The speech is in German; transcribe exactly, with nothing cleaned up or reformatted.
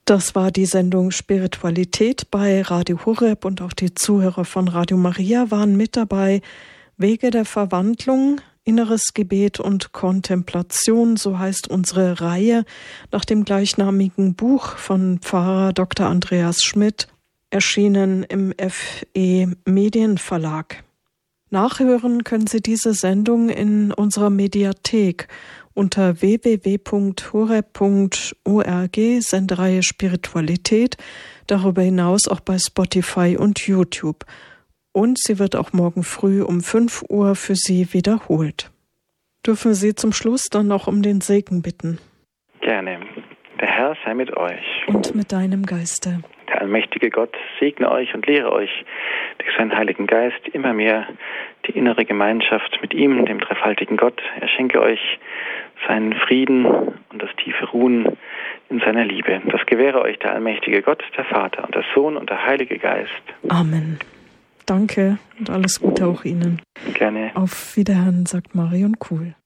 Das war die Sendung Spiritualität bei Radio Horeb und auch die Zuhörer von Radio Maria waren mit dabei. Wege der Verwandlung, inneres Gebet und Kontemplation, so heißt unsere Reihe nach dem gleichnamigen Buch von Pfarrer Doktor Andreas Schmidt, erschienen im F E Medienverlag. Nachhören können Sie diese Sendung in unserer Mediathek unter w w w punkt horeb punkt org, Sendereihe Spiritualität, darüber hinaus auch bei Spotify und YouTube. Und sie wird auch morgen früh um fünf Uhr für Sie wiederholt. Dürfen Sie zum Schluss dann noch um den Segen bitten? Gerne. Der Herr sei mit euch. Und mit deinem Geiste. Der allmächtige Gott segne euch und lehre euch durch seinen Heiligen Geist immer mehr die innere Gemeinschaft mit ihm, dem dreifaltigen Gott. Er schenke euch seinen Frieden und das tiefe Ruhen in seiner Liebe. Das gewähre euch der allmächtige Gott, der Vater und der Sohn und der Heilige Geist. Amen. Danke und alles Gute auch Ihnen. Gerne. Auf Wiederhören, sagt Marion Kuhl.